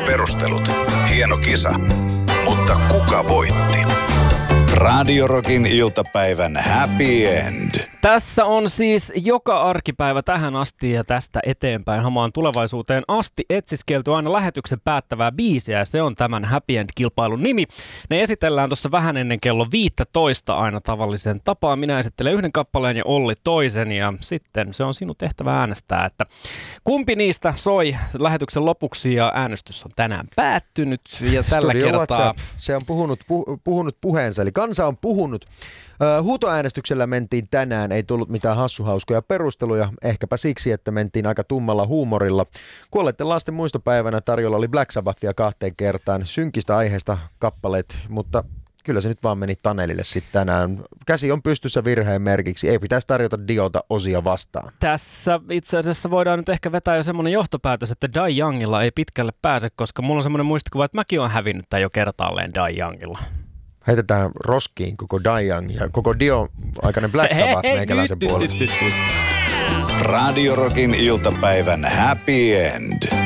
perustelut, hieno kisa. Mutta kuka voitti? Radio Rockin iltapäivän happy end. Tässä on siis joka arkipäivä tähän asti ja tästä eteenpäin hamaan tulevaisuuteen asti etsiskelty aina lähetyksen päättävää biisiä ja se on tämän Happy End-kilpailun nimi. Ne esitellään tuossa vähän ennen kello 15 aina tavalliseen tapaan. Minä esittelen yhden kappaleen ja Olli toisen ja sitten se on sinun tehtävä äänestää, että kumpi niistä soi lähetyksen lopuksi ja äänestys on tänään päättynyt ja tällä Studio kertaa... WhatsApp, se on puhunut puheensa, eli kansa on puhunut. Huutoäänestyksellä mentiin tänään, ei tullut mitään hassuhauskoja perusteluja, ehkäpä siksi, että mentiin aika tummalla huumorilla. Kuolleiden lasten muistopäivänä tarjolla oli Black Sabbathia 2 kertaan, synkistä aiheesta kappaleet, mutta kyllä se nyt vaan meni Tanelille sitten tänään. Käsi on pystyssä virheen merkiksi, ei pitäisi tarjota Diolta osia vastaan. Tässä itse asiassa voidaan nyt ehkä vetää jo semmoinen johtopäätös, että Die Youngilla ei pitkälle pääse, koska mulla on semmoinen muistikuva, että mäkin olen hävinnyt tämän jo kertaalleen Die Youngilla. Heitetään roskiin koko Die Young ja koko Dio-aikainen Black Sabbath meikäläisen puolesta. Radio Rockin iltapäivän happy end.